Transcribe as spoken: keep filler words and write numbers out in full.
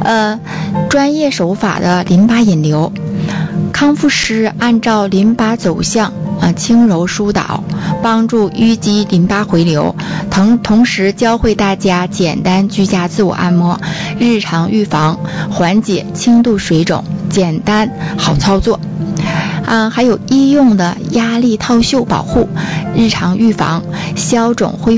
呃，专业手法的淋巴引流。康复师按照淋巴走向呃轻柔疏导，帮助淤积淋巴回流，同同时教会大家简单居家自我按摩，日常预防，缓解轻度水肿，简单好操作。啊，还有医用的压力套袖保护，日常预防消肿恢